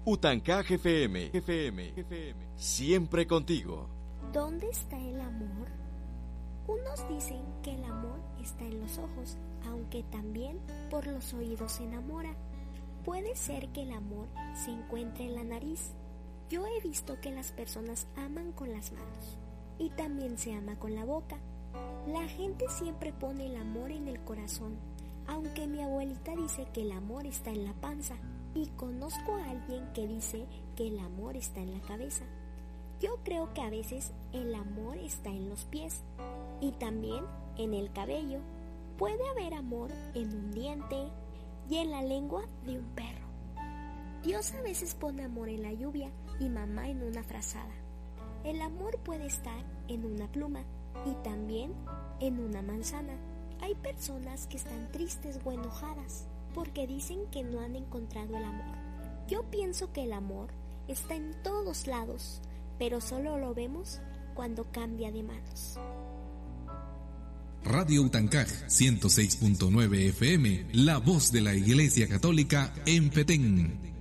Utancaj FM. Siempre contigo. ¿Dónde está el amor? Unos dicen que el amor está en los ojos, aunque también por los oídos se enamora. Puede ser que el amor se encuentre en la nariz. Yo he visto que las personas aman con las manos y también se ama con la boca. La gente siempre pone el amor en el corazón, aunque mi abuelita dice que el amor está en la panza y conozco a alguien que dice que el amor está en la cabeza. Yo creo que a veces el amor está en los pies y también en el cabello. Puede haber amor en un diente y en la lengua de un perro. Dios a veces pone amor en la lluvia y mamá en una frazada. El amor puede estar en una pluma y también en una manzana. Hay personas que están tristes o enojadas porque dicen que no han encontrado el amor. Yo pienso que el amor está en todos lados, pero solo lo vemos cuando cambia de manos. Radio Utancaj 106.9 FM, la voz de la Iglesia Católica en Petén.